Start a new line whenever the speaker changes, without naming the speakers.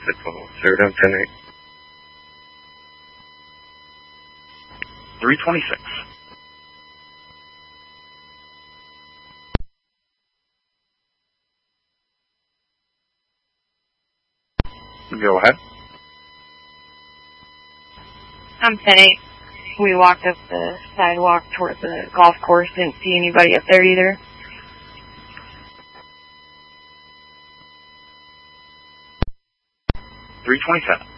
Zero down 10-8.
326. Go ahead.
I'm 10-8. We walked up the sidewalk towards the golf course. Didn't see anybody up there either.
327.